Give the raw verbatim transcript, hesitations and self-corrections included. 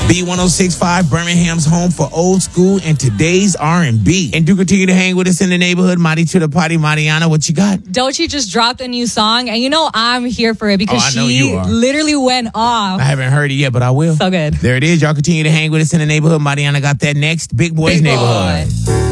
B one oh six point five, Birmingham's home for old school and today's R and B. And do continue to hang with us in the neighborhood. Mighty to the party, Mariana, what you got? Doechii just dropped a new song, and you know I'm here for it because oh, I know she you are. literally went off. I haven't heard it yet, but I will. So good. There it is. Y'all continue to hang with us in the neighborhood. Mariana got that next. Big Boys Big Neighborhood. Boy.